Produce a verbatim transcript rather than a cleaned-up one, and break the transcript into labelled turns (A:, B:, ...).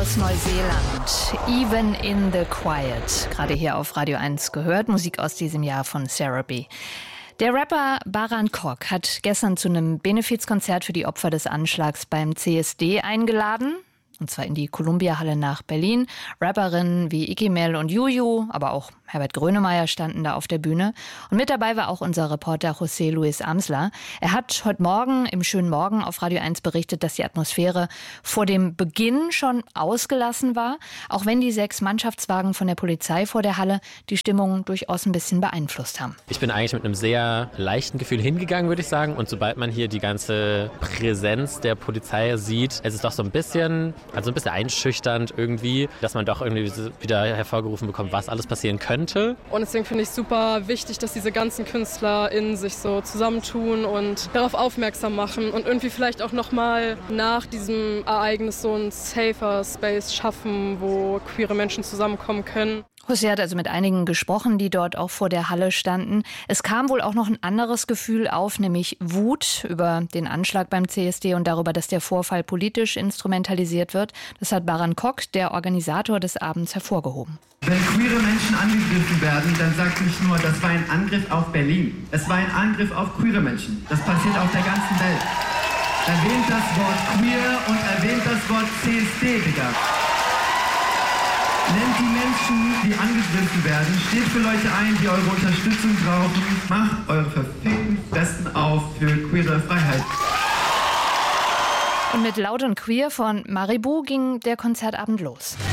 A: aus Neuseeland. Even in the Quiet. Gerade hier auf Radio eins gehört. Musik aus diesem Jahr von Sarah B. Der Rapper Baran Kok hat gestern zu einem Benefizkonzert für die Opfer des Anschlags beim C S D eingeladen. Und zwar in die Columbia-Halle nach Berlin. Rapperinnen wie Iggy Mel und Juju, aber auch Herbert Grönemeyer standen da auf der Bühne. Und mit dabei war auch unser Reporter José Luis Amsler. Er hat heute Morgen im schönen Morgen auf Radio eins berichtet, dass die Atmosphäre vor dem Beginn schon ausgelassen war. Auch wenn die sechs Mannschaftswagen von der Polizei vor der Halle die Stimmung durchaus ein bisschen beeinflusst haben.
B: Ich bin eigentlich mit einem sehr leichten Gefühl hingegangen, würde ich sagen. Und sobald man hier die ganze Präsenz der Polizei sieht, es ist doch so ein bisschen... Also ein bisschen einschüchternd irgendwie, dass man doch irgendwie wieder hervorgerufen bekommt, was alles passieren könnte.
C: Und deswegen finde ich es super wichtig, dass diese ganzen KünstlerInnen sich so zusammentun und darauf aufmerksam machen und irgendwie vielleicht auch nochmal nach diesem Ereignis so ein safer Space schaffen, wo queere Menschen zusammenkommen können.
A: José hat also mit einigen gesprochen, die dort auch vor der Halle standen. Es kam wohl auch noch ein anderes Gefühl auf, nämlich Wut über den Anschlag beim C S D und darüber, dass der Vorfall politisch instrumentalisiert wird. Das hat Baran Kok, der Organisator des Abends, hervorgehoben.
D: Wenn queere Menschen angegriffen werden, dann sagt nicht nur, das war ein Angriff auf Berlin. Es war ein Angriff auf queere Menschen. Das passiert auf der ganzen Welt. Erwähnt das Wort queer und erwähnt das Wort C S D, Digga. Nennt die Menschen, die angegriffen werden, steht für Leute ein, die eure Unterstützung brauchen. Macht eure verfickten Fressen auf für queere Freiheit.
A: Und mit Laut und Queer von Maribou ging der Konzertabend los.